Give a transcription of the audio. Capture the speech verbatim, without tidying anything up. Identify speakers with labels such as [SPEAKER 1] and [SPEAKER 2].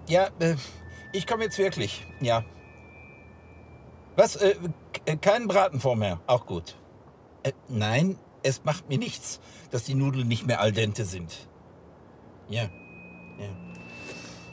[SPEAKER 1] Ja, äh, ich komme jetzt wirklich. Ja. Was? Äh, k- keinen Braten vorher. Auch gut. Äh, nein, es macht mir nichts, dass die Nudeln nicht mehr al dente sind. Ja, ja.